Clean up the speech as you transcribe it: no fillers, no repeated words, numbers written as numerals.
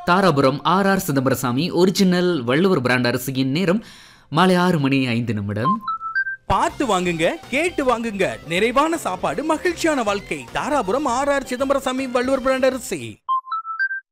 Dharapuram R Chidambarasamy original Valluvar brand அரிசியின் நேரம் மாலை 6:05. பார்த்து வாங்குங்க, கேட்டு வாங்குங்க. நிறைவான சாப்பாடு, மகிழ்ச்சியான வாழ்க்கை. தாராபுரம் ஆர் சிதம்பரசாமி வள்ளுவர் பிராண்ட் அரிசி.